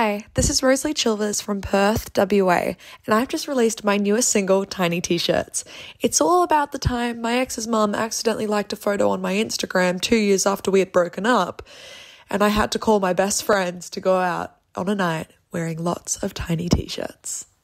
Hi, this is Rosalie Chilvers from Perth, WA, and I've just released my newest single, Tiny T-Shirts. It's all about the time my ex's mum accidentally liked a photo on my Instagram 2 years after we had broken up, and I had to call my best friends to go out on a night wearing lots of tiny T-shirts.